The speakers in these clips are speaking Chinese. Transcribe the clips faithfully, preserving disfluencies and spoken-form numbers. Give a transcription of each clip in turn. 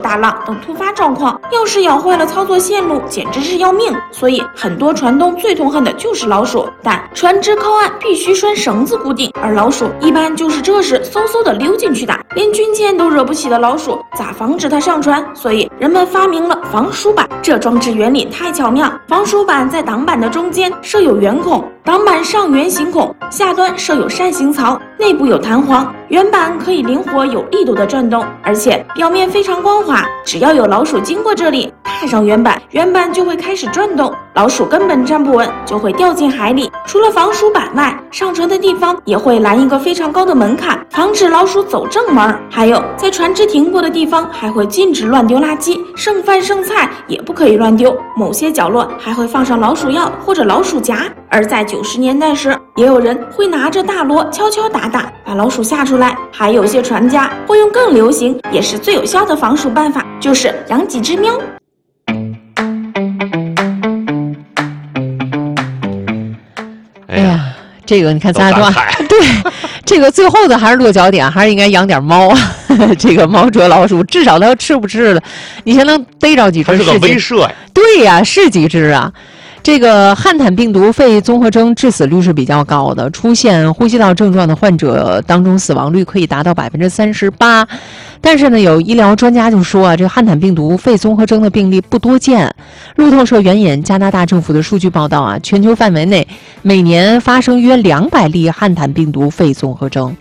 大浪等突发状况，要是咬坏了操作线路，简直是要命。所以很多船东最痛恨的就是老鼠，但船只靠岸必须拴绳子固定，而老鼠一般就是这时嗖嗖的溜进去的。连军舰都惹不起的老鼠，咋防止它上船？所以人们发明了防鼠板。这装置原理太巧妙，防鼠板在挡板的中间设有圆孔，挡板上圆形孔，下端设有扇形槽，内部有弹簧，圆板可以灵活有力度的转动，而且表面非常光滑，只要有老鼠经过这里，踏上圆板，圆板就会开始转动，老鼠根本站不稳，就会掉进海里。除了防鼠板外，上船的地方也会拦一个非常高的门槛，防止老鼠走正门。还有，在船只停泊的地方还会禁止乱丢垃圾，剩饭剩菜也不可以乱丢，某些角落还会放上老鼠药或者老鼠夹。而在九十年代时，也有人会拿着大锣敲敲打打把老鼠吓出来，还有些船家会用更流行也是最有效的防鼠办法，就是养几只喵。 哎呀，这个你看咱俩说，对，这个最后的还是落脚点，还是应该养点猫。这个猫捉老鼠，至少它吃不吃的，你才能逮着几只。 它是个威慑呀。 对呀，是几只啊。这个汉坦病毒肺综合征致死率是比较高的，出现呼吸道症状的患者当中死亡率可以达到百分之三十八。但是呢，有医疗专家就说啊，这个汉坦病毒肺综合征的病例不多见。路透社援引加拿大政府的数据报道啊，全球范围内每年发生约两百例汉坦病毒肺综合征。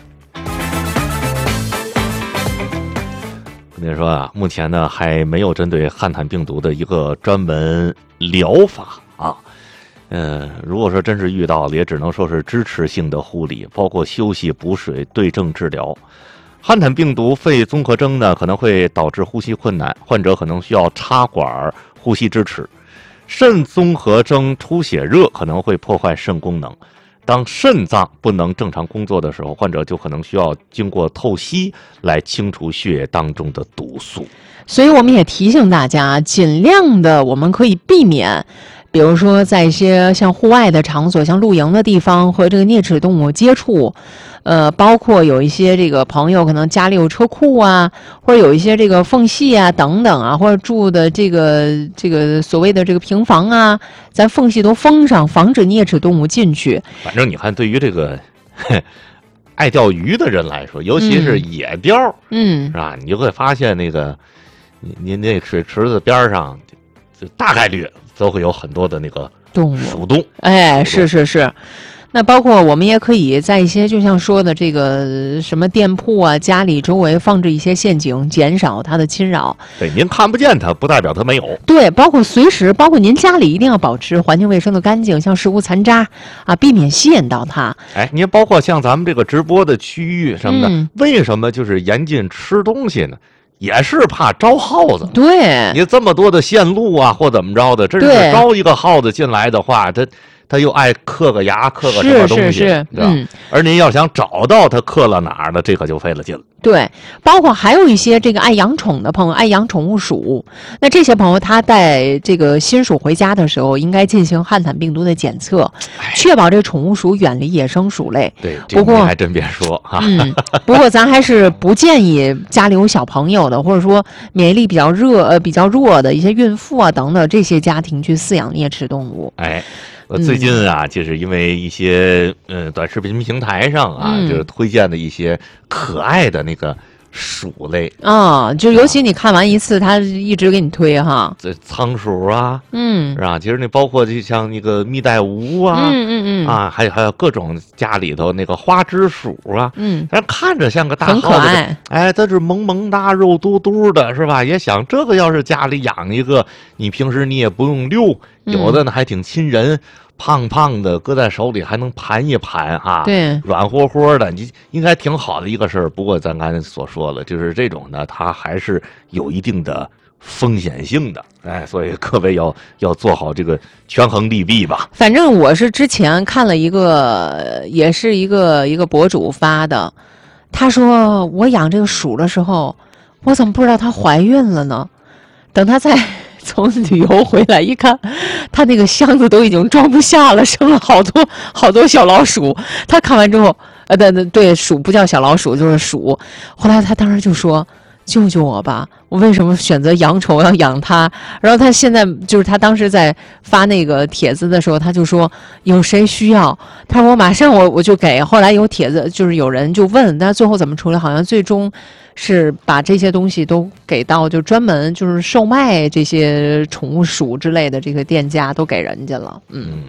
跟你说啊，目前呢还没有针对汉坦病毒的一个专门疗法啊。呃，如果说真是遇到了，也只能说是支持性的护理，包括休息、补水、对症治疗。汉坦病毒肺综合征呢，可能会导致呼吸困难，患者可能需要插管呼吸支持。肾综合征出血热可能会破坏肾功能。当肾脏不能正常工作的时候，患者就可能需要经过透析来清除血液当中的毒素。 所以我们也提醒大家，尽量的我们可以避免，比如说在一些像户外的场所，像露营的地方和这个啮齿动物接触，呃，包括有一些这个朋友可能家里有车库啊，或者有一些这个缝隙啊等等啊，或者住的这个这个所谓的这个平房啊，咱缝隙都封上，防止啮齿动物进去。 反正你看，对于这个爱钓鱼的人来说，尤其是野钓，嗯，是吧？你就会发现那个你你那水池子边上，就大概率都会有很多的那个动物鼠洞。 哎，是是是。那包括我们也可以在一些就像说的这个什么店铺啊，家里周围放置一些陷阱，减少它的侵扰。 对，您看不见它，不代表它没有。 对，包括随时，包括您家里一定要保持环境卫生的干净，像食物残渣啊，避免吸引到它。 哎，您包括像咱们这个直播的区域什么的，嗯、为什么就是严禁吃东西呢？也是怕招耗子。 对， 你这么多的线路啊，或怎么着的，真是招一个耗子进来的话，它。他又爱刻个牙，刻个什么东西， 是是是， 对吧？嗯。而您要想找到他刻了哪儿的，这可就费了劲了。 对，包括还有一些这个爱养宠的朋友，爱养宠物鼠，那这些朋友他带这个新鼠回家的时候，应该进行汉坦病毒的检测，确保这宠物鼠远离野生鼠类。 对， 不过还真别说哈。 嗯，不过咱还是不建议家里有小朋友的，或者说免疫力比较热呃比较弱的一些孕妇啊等等这些家庭去饲养啮齿动物。 哎。我最近啊，嗯、就是因为一些嗯短视频平台上啊，嗯、就是推荐的一些可爱的那个鼠类啊，就尤其你看完一次，他一直给你推哈， 这仓鼠啊， 嗯， 是吧？其实那包括就像那个蜜袋鼯啊， 嗯嗯嗯， 啊，还有还有各种家里头那个花枝鼠啊， 嗯， 但看着像个大很可爱， 哎，它是萌萌哒、肉嘟嘟的，是吧？也想这个要是家里养一个，你平时你也不用遛，有的呢还挺亲人。嗯，胖胖的，搁在手里还能盘一盘啊， 对， 软和和的，你应该挺好的一个事儿。不过咱刚才所说了，就是这种呢，它还是有一定的风险性的，哎，所以各位要要做好这个权衡利弊吧。 反正我是之前看了一个，也是一个一个博主发的，他说我养这个鼠的时候，我怎么不知道她怀孕了呢？等她在。从旅游回来一看，他那个箱子都已经装不下了，生了好多好多小老鼠。他看完之后，呃，对对对，鼠不叫小老鼠，就是鼠。后来他当时就说， 救救我吧！我为什么选择养宠要养它？然后他现在就是他当时在发那个帖子的时候，他就说有谁需要？他说我马上我我就给。后来有帖子就是有人就问，但最后怎么处理？好像最终是把这些东西都给到就专门就是售卖这些宠物鼠之类的这个店家都给人家了。嗯，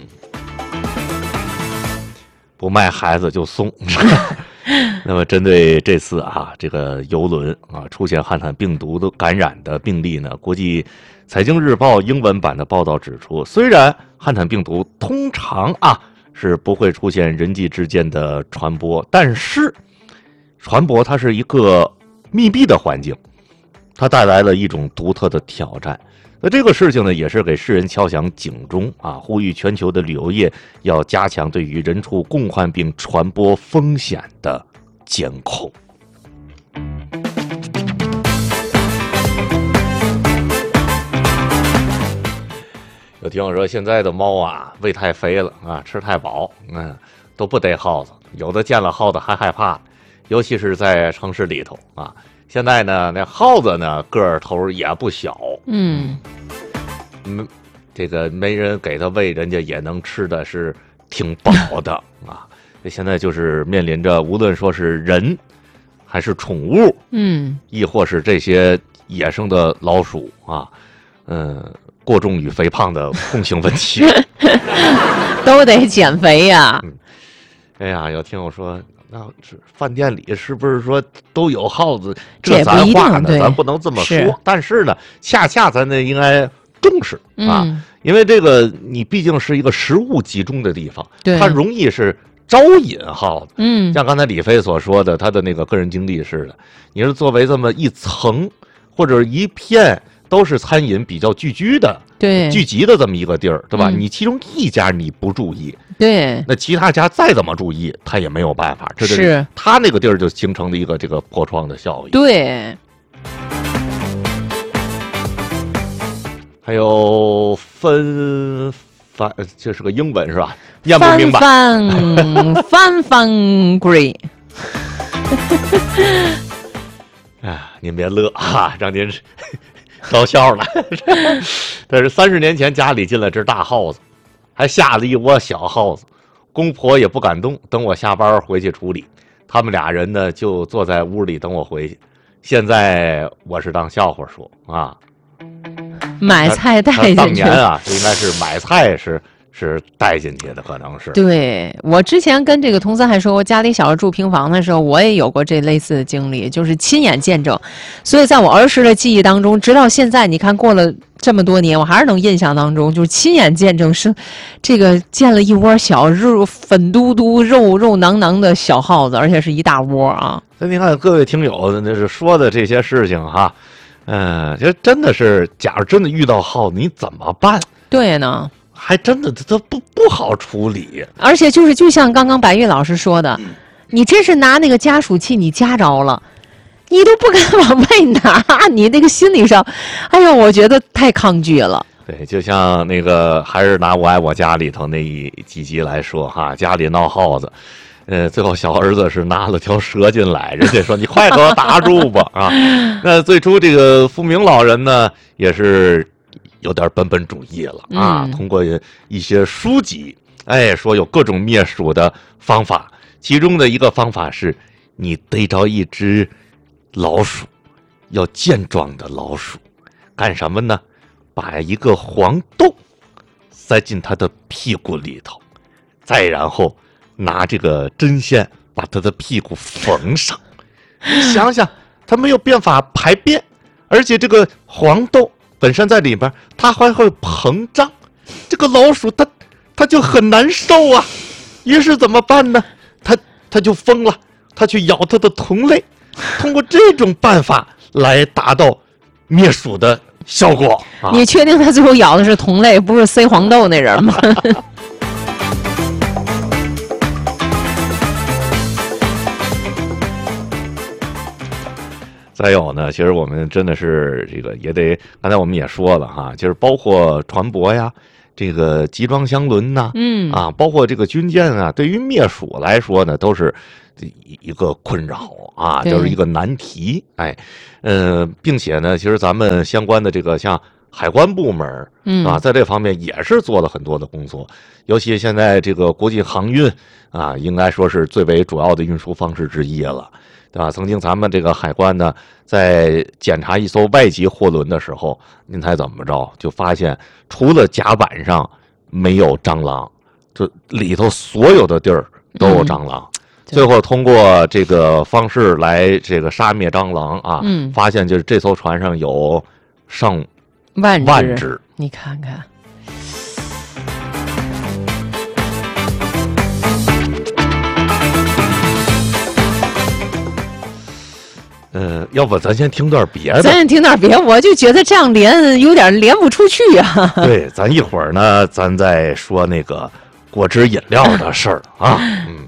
不卖孩子就送。那么针对这次啊这个邮轮啊出现汉坦病毒的感染的病例呢，国际财经日报英文版的报道指出，虽然汉坦病毒通常啊是不会出现人际之间的传播，但是传播它是一个密闭的环境，它带来了一种独特的挑战。那这个事情呢，也是给世人敲响警钟啊，呼吁全球的旅游业要加强对于人畜共患病传播风险的监控。有听友说，现在的猫啊，喂太肥了啊，吃太饱，嗯，都不逮耗子，有的见了耗子还害怕，尤其是在城市里头啊。现在呢，那耗子呢个儿头也不小，嗯，嗯，这个没人给它喂，人家也能吃的是挺饱的啊。现在就是面临着无论说是人还是宠物，嗯，亦或是这些野生的老鼠啊，嗯，过重与肥胖的共性问题， 都得减肥呀。 嗯，哎呀，有听友说。那是饭店里是不是说都有耗子？这咱话呢，咱不能这么说。但是呢，恰恰咱呢应该重视啊，嗯、因为这个你毕竟是一个食物集中的地方，它容易是招引耗子。嗯，像刚才李飞所说的，他的那个个人经历似的，你是作为这么一层或者一片都是餐饮比较聚居的。 对， 聚集的这么一个地儿，对吧？嗯、你其中一家你不注意， 对， 那其他家再怎么注意，他也没有办法。这是他那个地儿就形成了一个这个破窗的效应。 对， 还有分翻，这是个英文是吧？念不明白。 翻翻翻 grey。 哎，您别乐啊，让您高笑了。但是三十年前家里进了只大耗子，还下了一窝小耗子，公婆也不敢动，等我下班回去处理。他们俩人呢就坐在屋里等我回去。现在我是当笑话说啊， 买菜带进去。 当年啊，应该是买菜是是带进去的，可能是。 对，我之前跟这个童三还说，我家里小时候住平房的时候，我也有过这类似的经历，就是亲眼见证。所以在我儿时的记忆当中，直到现在，你看过了这么多年，我还是能印象当中，就是亲眼见证是这个见了一窝小肉粉嘟嘟、肉肉囊囊的小耗子，而且是一大窝啊。 所以你看各位听友那是说的这些事情哈，嗯、呃，这真的是，假如真的遇到耗子，你怎么办？ 对呢。 还真的它不不好处理， 而且就是就像刚刚白玉老师说的，你真是拿那个加暑器你夹着了，你都不敢往外拿，你那个心理上，哎呦，我觉得太抗拒了。 对，就像那个还是拿我爱我家里头那一几集来说哈，家里闹耗子，呃，最后小儿子是拿了条蛇进来，人家说你快给我打住吧啊。那最初这个富明老人呢，也是有点本本主义了啊！嗯、通过一些书籍，哎，说有各种灭鼠的方法，其中的一个方法是，你逮着一只老鼠，要健壮的老鼠，干什么呢？把一个黄豆塞进它的屁股里头，再然后拿这个针线把它的屁股缝上。你想想，它没有办法排便，而且这个黄豆本身在里边，它还会膨胀，这个老鼠它它就很难受啊。于是怎么办呢？它它就疯了，它去咬它的同类，通过这种办法来达到灭鼠的效果。啊、 你确定它最后咬的是同类，不是塞黄豆那人吗？ 再有呢，其实我们真的是这个也得，刚才我们也说了哈，就是包括船舶呀， 这个集装箱轮呐、 嗯啊，包括这个军舰啊，对于灭鼠来说呢，都是一个困扰啊，就是一个难题。哎，呃，并且呢，其实咱们相关的这个像海关部门，嗯啊，在这方面也是做了很多的工作。尤其现在这个国际航运啊，应该说是最为主要的运输方式之一了，对吧？曾经咱们这个海关呢，在检查一艘外籍货轮的时候，您猜怎么着？就发现除了甲板上没有蟑螂，就里头所有的地儿都有蟑螂。嗯，最后通过这个方式来这个杀灭蟑螂啊，嗯，发现就是这艘船上有上万万只， 你看看。 呃，要不咱先听段别的？ 咱先听段别，我就觉得这样连有点连不出去啊。 对，咱一会儿呢，咱再说那个果汁饮料的事儿啊。嗯。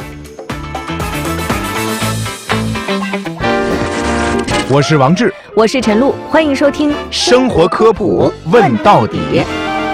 我是王志， 我是陈露，欢迎收听生活科普问到底。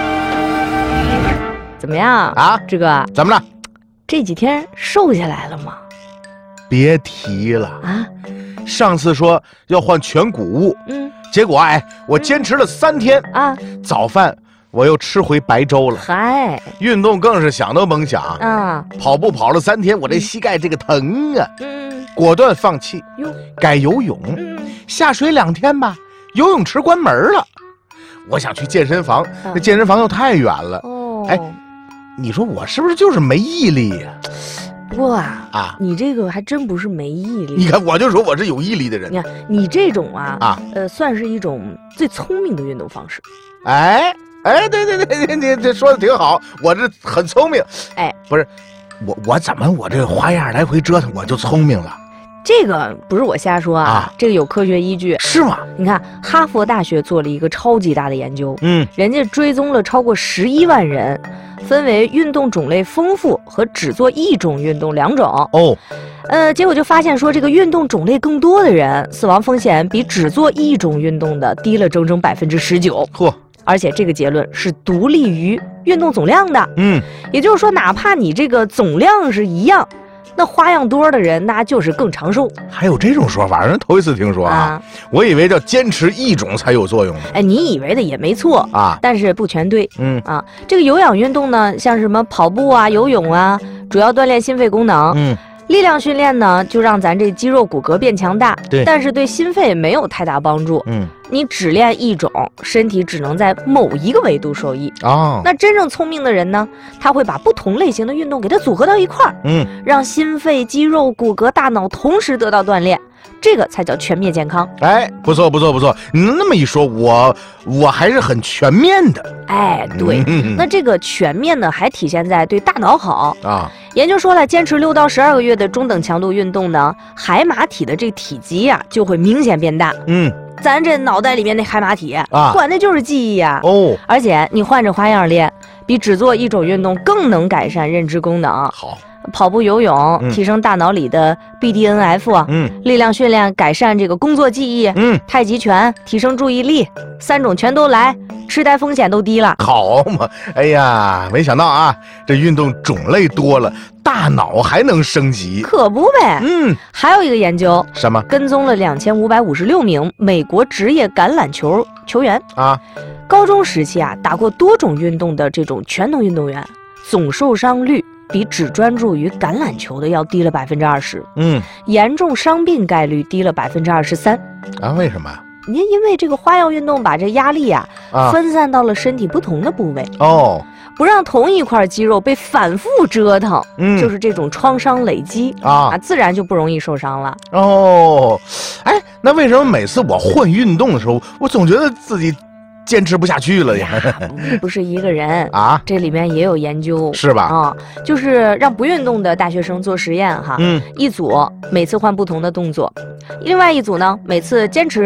怎么样啊， 志哥？ 怎么了？ 这几天瘦下来了吗？ 别提了啊！ 上次说要换全谷物，嗯，结果哎，我坚持了三天啊，早饭我又吃回白粥了。 嗨， 运动更是想都甭想啊！ 跑步跑了三天，我这膝盖这个疼啊，嗯，果断放弃，改游泳。嗯，下水两天吧，游泳池关门了。我想去健身房，那、啊、健身房又太远了。哦，哎，你说我是不是就是没毅力呀、啊？ 不过啊啊，你这个还真不是没毅力。 你看，我就说我是有毅力的人。 你看，你这种啊啊，呃，算是一种最聪明的运动方式。 哎哎，对对对，你这说的挺好，我这很聪明。哎，不是，我我怎么我这个花样来回折腾，我就聪明了？ 这个不是我瞎说啊，啊这个有科学依据。 是吗？ 你看，哈佛大学做了一个超级大的研究，嗯，人家追踪了超过十一万人。分为运动种类丰富和只做一种运动两种哦，呃，结果就发现说，这个运动种类更多的人，死亡风险比只做一种运动的低了整整百分之十九。嚯！而且这个结论是独立于运动总量的，嗯，也就是说，哪怕你这个总量是一样，那花样多的人那就是更长寿。 还有这种说法，人头一次听说啊！啊我以为叫坚持一种才有作用呢。 哎，你以为的也没错啊，但是不全对。嗯啊，这个有氧运动呢，像什么跑步啊、游泳啊，主要锻炼心肺功能。嗯。力量训练呢，就让咱这肌肉骨骼变强大，对，但是对心肺没有太大帮助。嗯，你只练一种，身体只能在某一个维度受益。哦，那真正聪明的人呢，他会把不同类型的运动给它组合到一块儿，嗯，让心肺、肌肉、骨骼、大脑同时得到锻炼。这个才叫全面健康。 哎，不错不错不错，你那么一说，我我还是很全面的。 哎，对，嗯、那这个全面呢，还体现在对大脑好啊。研究说了，坚持六到十二个月的中等强度运动呢，海马体的这体积呀、啊、就会明显变大。嗯，咱这脑袋里面那海马体啊，管的就是记忆呀、啊。哦，而且你换着花样练，比只做一种运动更能改善认知功能。 好。 跑步、游泳、嗯、提升大脑里的 B D N F 啊，嗯，力量训练改善这个工作记忆，嗯，太极拳提升注意力，三种全都来，痴呆风险都低了。 好嘛，哎呀，没想到啊，这运动种类多了，大脑还能升级， 可不呗。嗯，还有一个研究， 什么？ 跟踪了两千五百五十六名美国职业橄榄球球员啊，高中时期啊打过多种运动的这种全能运动员，总受伤率比只专注于橄榄球的要低了百分之二十，嗯，严重伤病概率低了百分之二十三。 啊，为什么？ 您因为这个花样运动把这压力啊, 啊分散到了身体不同的部位哦，不让同一块肌肉被反复折腾，嗯，就是这种创伤累积啊, 啊，自然就不容易受伤了。 哦，哎，那为什么每次我换运动的时候，我总觉得自己坚持不下去了呀？ 不是一个人啊，这里面也有研究， 是吧？ 啊、嗯，就是让不运动的大学生做实验哈，嗯，一组每次换不同的动作，另外一组呢每次坚持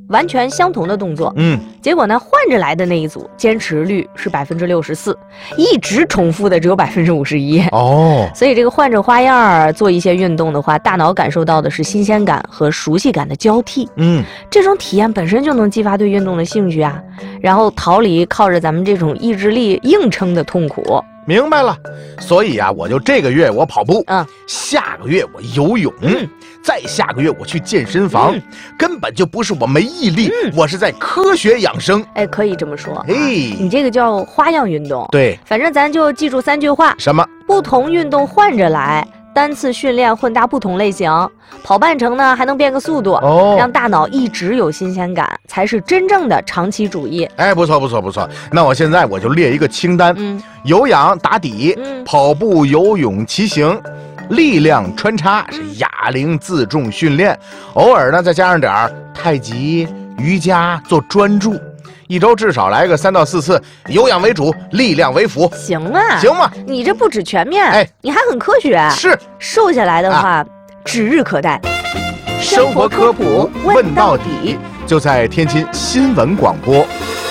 完全相同的动作，嗯，结果呢，换着来的那一组坚持率是百分之六十四，一直重复的只有百分之五十一。哦，所以这个换着花样做一些运动的话，大脑感受到的是新鲜感和熟悉感的交替，嗯，这种体验本身就能激发对运动的兴趣啊，然后逃离靠着咱们这种意志力硬撑的痛苦。 明白了，所以啊，我就这个月我跑步，嗯，下个月我游泳，嗯，再下个月我去健身房，嗯、根本就不是我没毅力，嗯、我是在科学养生。 哎，可以这么说。哎，你这个叫花样运动。 对， 反正咱就记住三句话。 什么？ 不同运动换着来。单次训练混搭不同类型，跑半程呢还能变个速度，哦，让大脑一直有新鲜感，才是真正的长期主义。 哎，不错不错不错，那我现在我就列一个清单，嗯，有氧打底，嗯，跑步、游泳、骑行，力量穿插是哑铃自重训练，偶尔呢再加上点太极、瑜伽做专注。一周至少来个三到四次，有氧为主，力量为辅。 行啊， 行吗？ 你这不止全面，哎，你还很科学。 是， 瘦下来的话，啊、指日可待。 生活科普问到底，就在天津新闻广播。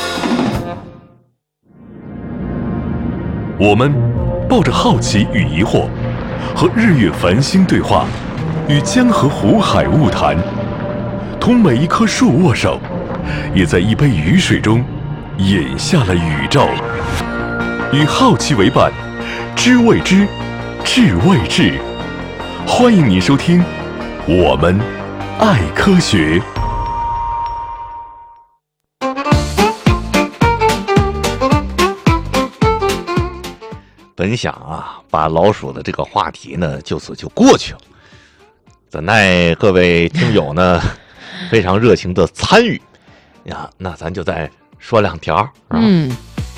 我们抱着好奇与疑惑，和日月繁星对话，与江河湖海物谈，同每一棵树握手。也在一杯雨水中饮下了宇宙，与好奇为伴，知未知，智未智。欢迎你收听我们爱科学。 本想啊，把老鼠的这个话题呢，就此就过去了。怎奈各位听友呢，非常热情的参与。呀，那咱就再说两条，是吧？嗯。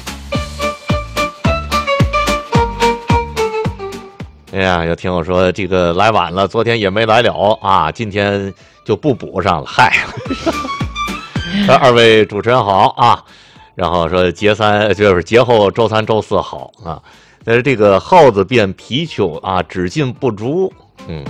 哎呀，有听友说这个来晚了，昨天也没来了啊，今天就不补上了。嗨，二位主持人好啊，然后说节三就是节后周三、周四好啊，但是这个耗子变皮球啊，只进不足，嗯。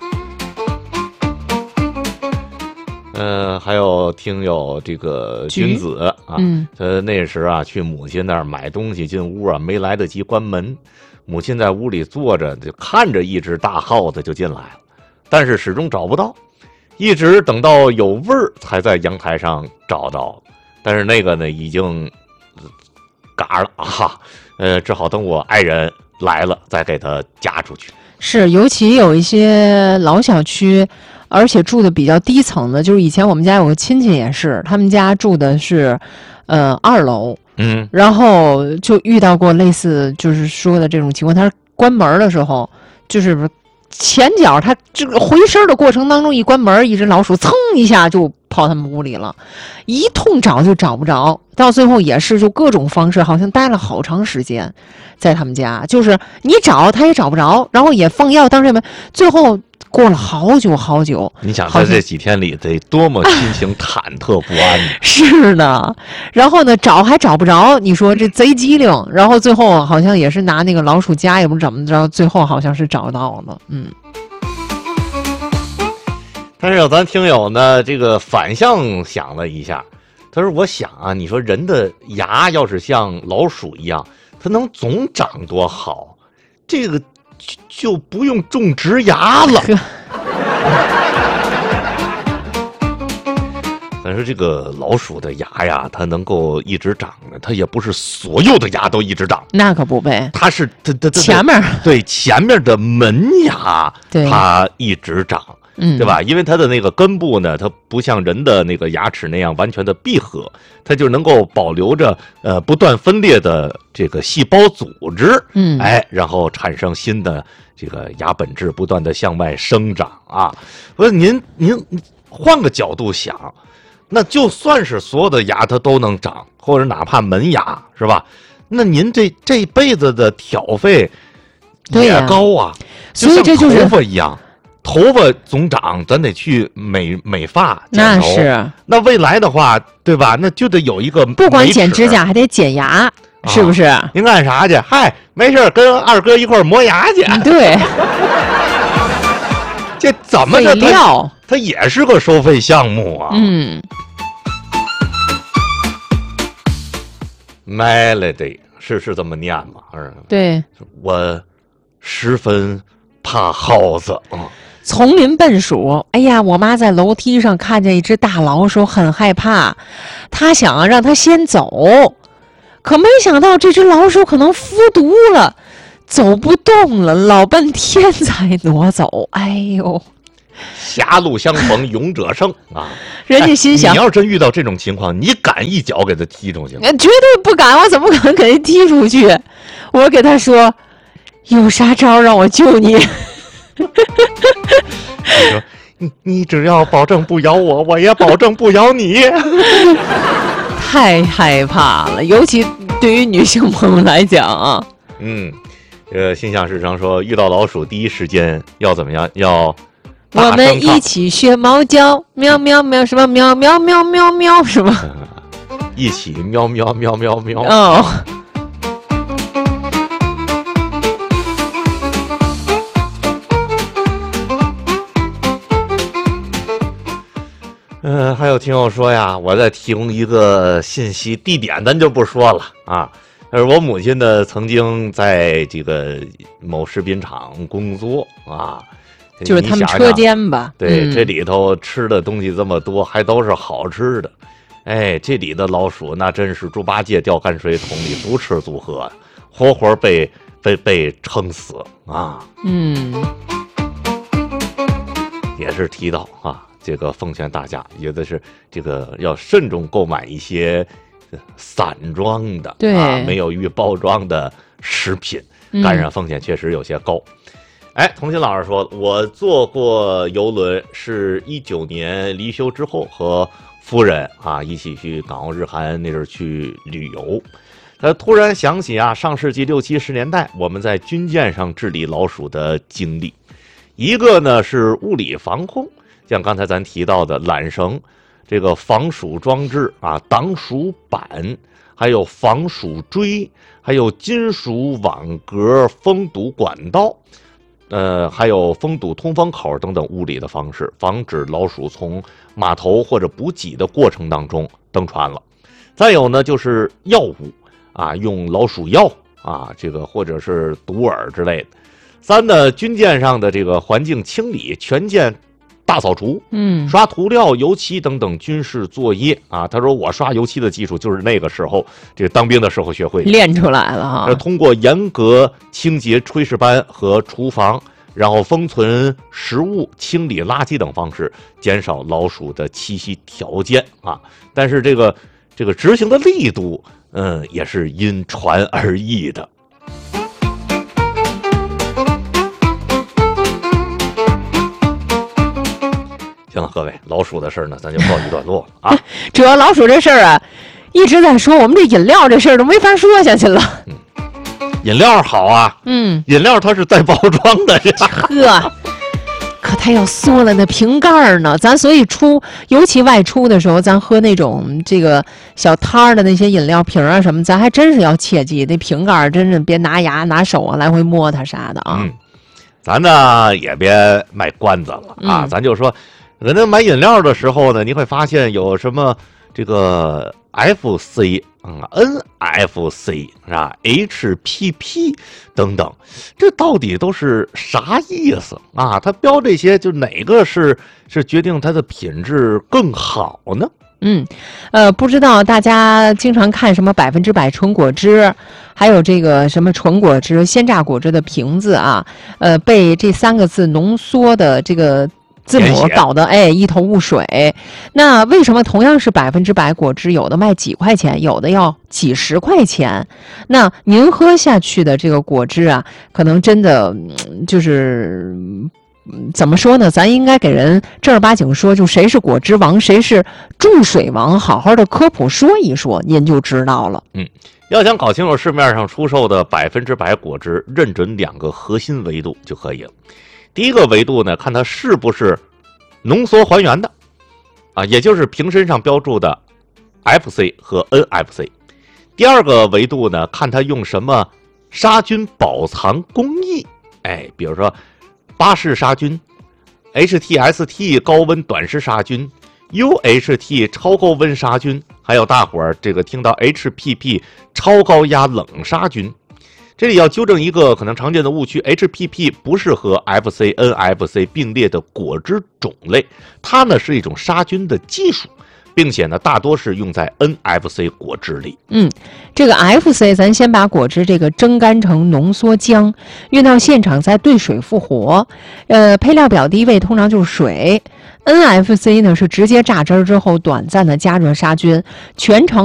呃，还有听友这个君子啊，嗯，他那时啊去母亲那儿买东西进屋啊，没来得及关门，母亲在屋里坐着，就看着一只大耗子就进来了，但是始终找不到，一直等到有味儿才在阳台上找到，但是那个呢已经嘎了啊，呃，只好等我爱人来了再给他夹出去。 是，尤其有一些老小区。而且住的比较低层的，就是以前我们家有个亲戚也是，他们家住的是，呃，二楼，嗯，然后就遇到过类似就是说的这种情况，他是关门的时候，就是前脚他这个回身的过程当中一关门，一只老鼠噌一下就跑他们屋里了，一通找就找不着，到最后也是就各种方式，好像待了好长时间，在他们家，就是你找他也找不着，然后也放药当什么，最后。过了好久好久， 你想他这几天里得多么心情忐忑不安呢？ 是的，然后呢找还找不着，你说这贼机灵，然后最后好像也是拿那个老鼠夹，也不知怎么着，最后好像是找到了，嗯。 但是有咱听友呢，这个反向想了一下，他说：“我想啊，你说人的牙要是像老鼠一样，它能总长多好，这个。”就不用种植牙了。但是这个老鼠的牙呀，它能够一直长的，它也不是所有的牙都一直长。 那可不呗， 它是它它前面对前面的门牙，它一直长。嗯，对吧？因为它的那个根部呢，它不像人的那个牙齿那样完全的闭合，它就能够保留着呃不断分裂的这个细胞组织，嗯，哎，然后产生新的这个牙本质，不断的向外生长啊。不是您您换个角度想，那就算是所有的牙它都能长，或者哪怕门牙是吧？那您这这辈子的挑费也高啊， 所以这就是头发一样。头发总长，咱得去美美发剪头。 那是， 那未来的话，对吧？那就得有一个不光剪指甲，还得剪牙，啊、是不是？ 您干啥去？嗨，没事，跟二哥一块磨牙去。 对， 这怎么着？它它也是个收费项目啊。 嗯。 melody 是是这么念吗？是。 对， 我十分怕耗子啊。 丛林笨鼠，哎呀，我妈在楼梯上看见一只大老鼠，很害怕，她想让它先走，可没想到这只老鼠可能服毒了，走不动了，老半天才挪走。哎呦， 狭路相逢勇者胜啊！ 人家心想、 哎，你要真遇到这种情况，你敢一脚给他踢出去吗？ 绝对不敢，我怎么可能给他踢出去？我给他说，有啥招让我救你？ 你说你你只要保证不咬我，我也保证不咬你。 太害怕了，尤其对于女性朋友来讲啊。 嗯，呃，心想事成说，遇到老鼠第一时间要怎么样？要我们一起学猫叫，喵喵喵，什么喵喵喵喵喵，是吗？ 嗯、一起喵喵喵喵喵。 哦。 嗯、呃，还有听友说呀，我再提供一个信息，地点咱就不说了啊。但是我母亲呢，曾经在这个某食品厂工作啊， 就是他们车间吧。 对、 嗯， 这里头吃的东西这么多，还都是好吃的。哎，这里的老鼠那真是猪八戒掉泔水桶里，足吃足喝，活活被被被撑死啊。 嗯， 也是提到啊。这个奉劝大家，有的是这个要慎重购买一些散装的， 对啊，没有预包装的食品，感染风险确实有些高。嗯、哎，童心老师说，我坐过游轮，是一九年离休之后和夫人啊一起去港澳日韩那阵去旅游。他突然想起啊，上世纪六七十年代我们在军舰上治理老鼠的经历，一个呢是物理防控。像刚才咱提到的缆绳，这个防鼠装置啊，挡鼠板，还有防鼠锥，还有金属网格封堵管道，呃，还有封堵通风口等等物理的方式，防止老鼠从码头或者补给的过程当中登船了。再有呢，就是药物啊，用老鼠药啊，这个或者是毒饵之类的。三呢，军舰上的这个环境清理，全舰大扫除， 嗯， 刷涂料、油漆等等军事作业啊。他说我刷油漆的技术就是那个时候这个当兵的时候学会的， 练出来了哈。 通过严格清洁炊事班和厨房，然后封存食物、清理垃圾等方式，减少老鼠的栖息条件啊。但是这个这个执行的力度，嗯，也是因船而异的。行了，各位，老鼠的事儿呢，咱就告一段落了啊。 主要老鼠这事儿啊，一直在说，我们这饮料这事儿都没法说下去了。 嗯，饮料好啊， 嗯， 饮料它是带包装的， 呵，可它要缩了那瓶盖呢。咱所以出，尤其外出的时候，咱喝那种这个小摊儿的那些饮料瓶啊什么，咱还真是要切记，那瓶盖真是别拿牙拿手啊来回摸它啥的啊。 嗯，咱呢也别卖关子了啊， 嗯、 咱就说。可能买饮料的时候呢，你会发现有什么这个 F C 啊、N F C 是吧 ？H P P 等等，这到底都是啥意思啊？它标这些，就哪个是是决定它的品质更好呢？ 嗯，呃，不知道大家经常看什么百分之百纯果汁，还有这个什么纯果汁、鲜榨果汁的瓶子啊，呃，被这三个字浓缩的这个字母搞得哎一头雾水。那为什么同样是百分之百果汁，有的卖几块钱，有的要几十块钱？那您喝下去的这个果汁啊，可能真的就是怎么说呢？咱应该给人正儿八经说，就谁是果汁王，谁是注水王，好好的科普说一说，您就知道了。 嗯，要想搞清楚市面上出售的百分之百果汁，认准两个核心维度就可以了。第一个维度呢，看它是不是浓缩还原的啊，也就是瓶身上标注的 F C 和 N F C。第二个维度呢，看它用什么杀菌保藏工艺，哎，比如说巴氏杀菌、H T S T 高温短时杀菌、U H T 超高温杀菌， 还有大伙儿这个听到 H P P 超高压冷杀菌，这里要纠正一个可能常见的误区 ，H P P 不是和 F C N F C 并列的果汁种类，它呢是一种杀菌的技术。并且呢，大多是用在 N F C 果汁里。 嗯，这个 F C， 咱先把果汁这个蒸干成浓缩浆，运到现场再兑水复活。呃，配料表第一位通常就是水。N F C 呢是直接榨汁之后短暂的加热杀菌，全程